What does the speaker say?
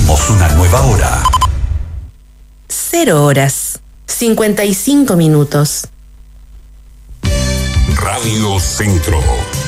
Abrimos una nueva hora. 0 horas, 55 minutos. Radio Centro.